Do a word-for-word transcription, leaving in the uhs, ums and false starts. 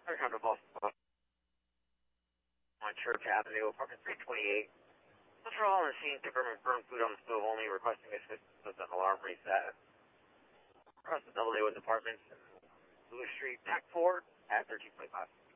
They're coming to Boston. On Church Avenue, apartment three twenty-eight. Patrol on the scene, confirming burn food on the stove only, requesting assistance with an alarm reset. Across the double A with apartments, Lewis Street, Pack four at thirteen twenty-five.